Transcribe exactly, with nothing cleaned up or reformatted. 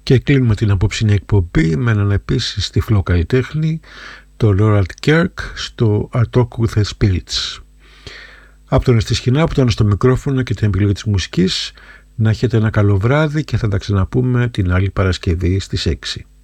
Και κλείνουμε την απόψινή εκπομπή με έναν επίσης τυφλό καλλιτέχνη, το Laurel Kirk, στο A Talk with the Spirits. Από τον Εστισχυνά που ήταν στο μικρόφωνο και την επιλογή της μουσικής, να έχετε ένα καλό βράδυ και θα τα ξαναπούμε την άλλη Παρασκευή στις έξι.